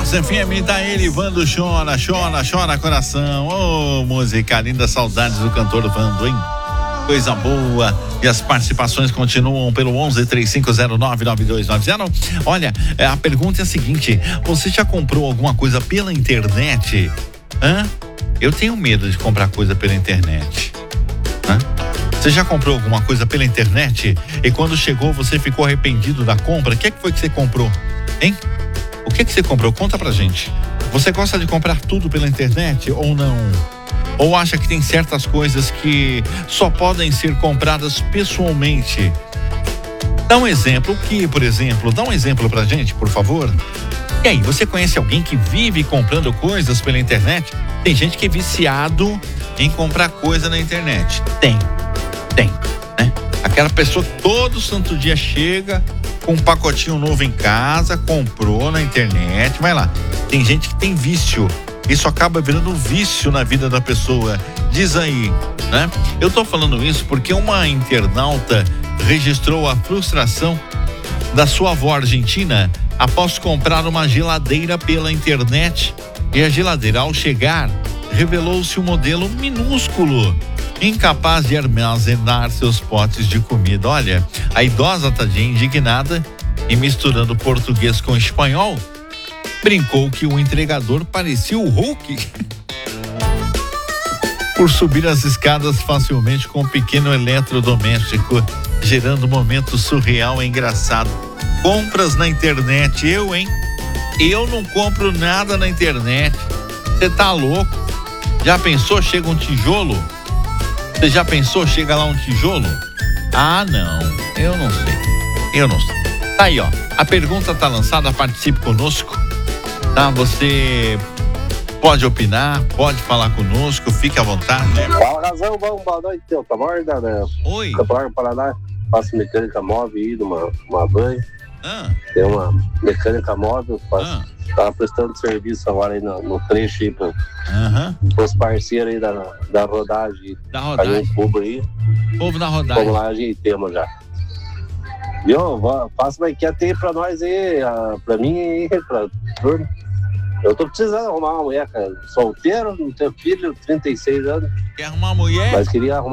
Vox FM, tá ele, Vando, chora, chora, chora coração. Ô, música linda, saudades do cantor Vando, hein? Coisa boa. E as participações continuam pelo 11-3509-9290. Olha, a pergunta é a seguinte: você já comprou alguma coisa pela internet? Eu tenho medo de comprar coisa pela internet. Você já comprou alguma coisa pela internet e quando chegou você ficou arrependido da compra? O que foi que você comprou? Hein? O que você comprou? Conta pra gente. Você gosta de comprar tudo pela internet ou não? Ou acha que tem certas coisas que só podem ser compradas pessoalmente? Dá um exemplo. Por exemplo? Dá um exemplo pra gente, por favor. E aí, você conhece alguém que vive comprando coisas pela internet? Tem gente que é viciado em comprar coisa na internet. Tem, né? Aquela pessoa que todo santo dia chega com um pacotinho novo em casa, comprou na internet, vai lá. Tem gente que tem vício. Isso acaba virando um vício na vida da pessoa. Diz aí, né? Eu tô falando isso porque uma internauta registrou a frustração da sua avó argentina após comprar uma geladeira pela internet. E a geladeira, ao chegar, revelou-se um modelo minúsculo, incapaz de armazenar seus potes de comida. Olha, a idosa tadinha, indignada e misturando português com espanhol, brincou que o entregador parecia o Hulk por subir as escadas facilmente com um pequeno eletrodoméstico, gerando um momento surreal e engraçado. Compras na internet, hein? Eu não compro nada na internet. Você tá louco? Já pensou, chega um tijolo? Você já pensou, chega lá um tijolo? Ah, não, eu não sei. Tá aí, ó, a pergunta tá lançada, participe conosco, tá? Você pode opinar, pode falar conosco, fique à vontade. Fala, Razão, boa noite, teu Tamor, né? Oi. Campo Paraná, faço mecânica móvel aí, numa van. Tem uma mecânica móvel, tava prestando serviço agora aí no trecho aí pros parceiros aí da rodagem. Da rodagem. O povo aí. Povo da rodagem. Vamos lá, ajeitemos já. Viu? Faça uma enquete aí pra nós aí, pra mim aí, pra turno. Eu tô precisando arrumar uma mulher, cara. Solteiro, não tenho filho, 36 anos. Quer arrumar uma mulher? Mas queria arrumar